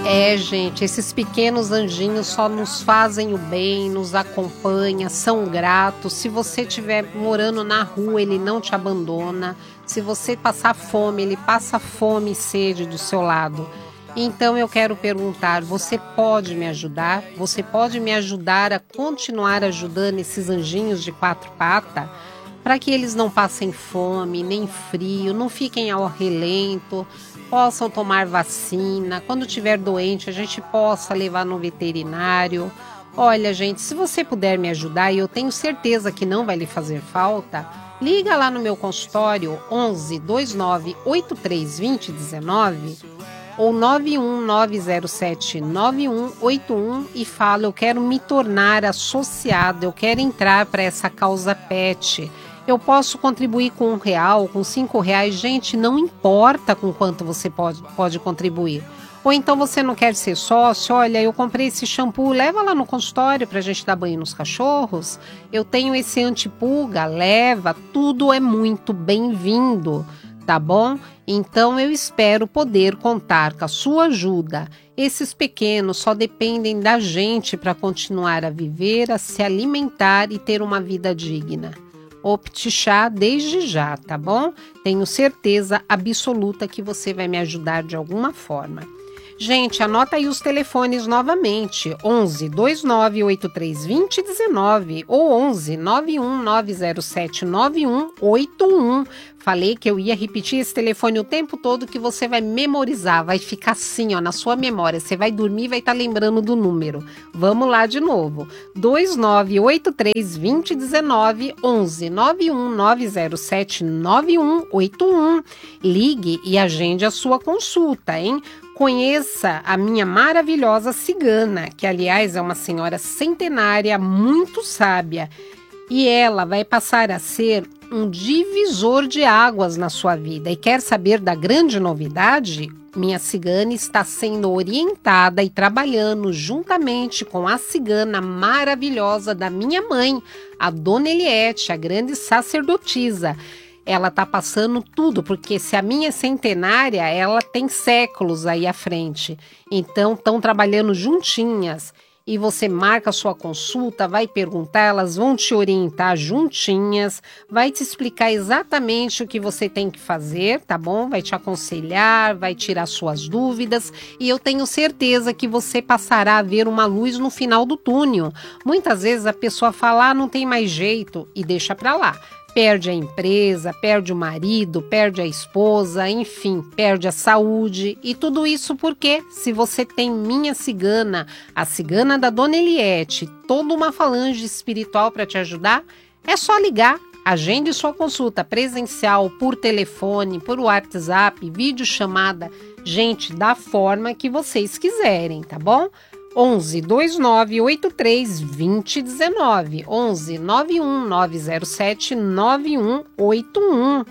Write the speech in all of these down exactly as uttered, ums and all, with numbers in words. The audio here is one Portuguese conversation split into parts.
É, gente, esses pequenos anjinhos só nos fazem o bem, nos acompanham, são gratos. Se você estiver morando na rua, ele não te abandona. Se você passar fome, ele passa fome e sede do seu lado. Então eu quero perguntar, você pode me ajudar? Você pode me ajudar a continuar ajudando esses anjinhos de quatro patas? Para que eles não passem fome, nem frio, não fiquem ao relento, possam tomar vacina, quando estiver doente a gente possa levar no veterinário. Olha, gente, se você puder me ajudar, e eu tenho certeza que não vai lhe fazer falta, liga lá no meu consultório onze, vinte e nove, oitenta e três, vinte, dezenove ou nove um nove zero sete, nove um oito um e fala, eu quero me tornar associada, eu quero entrar para essa causa pet. Eu posso contribuir com um real, com cinco reais. Gente, não importa com quanto você pode, pode contribuir. Ou então você não quer ser sócio, olha, eu comprei esse shampoo, leva lá no consultório para a gente dar banho nos cachorros. Eu tenho esse antipulga, leva, tudo é muito bem-vindo, tá bom? Então eu espero poder contar com a sua ajuda. Esses pequenos só dependem da gente para continuar a viver, a se alimentar e ter uma vida digna. Opte Chá desde já, tá bom? Tenho certeza absoluta que você vai me ajudar de alguma forma. Gente, anota aí os telefones novamente, onze, vinte e nove, oitenta e três, vinte, dezenove ou onze, nove um nove zero sete, nove um oito um. Falei que eu ia repetir esse telefone o tempo todo, que você vai memorizar, vai ficar assim, ó, na sua memória. Você vai dormir e vai estar lembrando do número. Vamos lá de novo. vinte e nove, oitenta e três, vinte, dezenove, onze, nove um nove zero sete, nove um oito um. Ligue e agende a sua consulta, hein? Conheça a minha maravilhosa cigana, que aliás é uma senhora centenária, muito sábia. E ela vai passar a ser um divisor de águas na sua vida. E quer saber da grande novidade? Minha cigana está sendo orientada e trabalhando juntamente com a cigana maravilhosa da minha mãe, a Dona Eliette, a grande sacerdotisa. Ela está passando tudo, porque se a minha é centenária, ela tem séculos aí à frente. Então, estão trabalhando juntinhas. E você marca a sua consulta, vai perguntar, elas vão te orientar juntinhas, vai te explicar exatamente o que você tem que fazer, tá bom? Vai te aconselhar, vai tirar suas dúvidas e eu tenho certeza que você passará a ver uma luz no final do túnel. Muitas vezes a pessoa fala, ah, não tem mais jeito e deixa pra lá. Perde a empresa, perde o marido, perde a esposa, enfim, perde a saúde. E tudo isso porque, se você tem minha cigana, a cigana da Dona Eliette, toda uma falange espiritual para te ajudar, é só ligar. Agende sua consulta presencial, por telefone, por WhatsApp, videochamada. Gente, da forma que vocês quiserem, tá bom? onze, vinte e nove, oitenta e três, vinte, dezenove, onze, nove um nove zero sete, nove um oito um.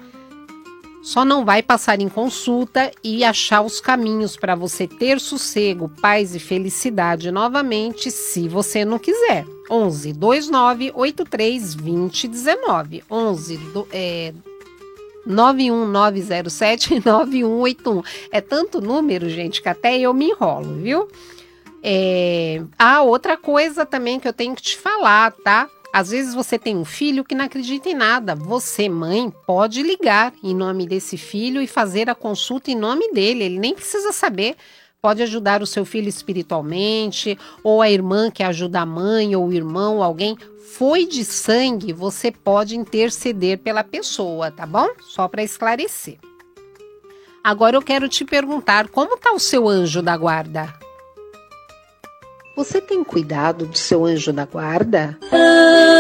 Só não vai passar em consulta e achar os caminhos para você ter sossego, paz e felicidade novamente, se você não quiser. onze, vinte e nove, oitenta e três, vinte, dezenove, onze, do, é, nove um nove zero sete, nove um oito um. É tanto número, gente, que até eu me enrolo, viu? É... Ah, outra coisa também que eu tenho que te falar, tá? Às vezes você tem um filho que não acredita em nada. Você, mãe, pode ligar em nome desse filho e fazer a consulta em nome dele. Ele nem precisa saber. Pode ajudar o seu filho espiritualmente, ou a irmã que ajuda a mãe, ou o irmão, alguém. Foi de sangue, você pode interceder pela pessoa, tá bom? Só para esclarecer. Agora eu quero te perguntar, como tá o seu anjo da guarda? Você tem cuidado do seu anjo da guarda?